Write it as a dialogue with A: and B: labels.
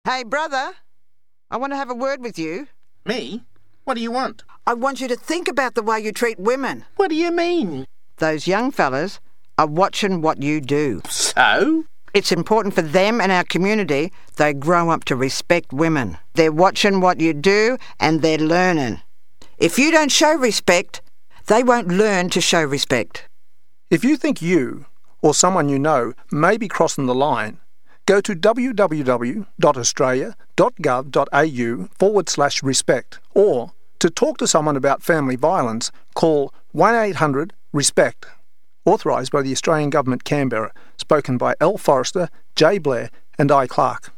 A: Hey, brother, I want to have a word with you.
B: Me? What do you want?
A: I want you to think about the way you treat women.
B: What do you mean?
A: Those young fellas are watching what you do.
B: So?
A: It's important for them and our community they grow up to respect women. They're watching what you do and they're learning. If you don't show respect, they won't learn to show respect.
C: If you think you, or someone you know, may be crossing the line, go to www.australia.gov.au/respect, or to talk to someone about family violence, call 1-800-RESPECT. Authorised by the Australian Government, Canberra. Spoken by L. Forrester, J. Blair and I. Clark.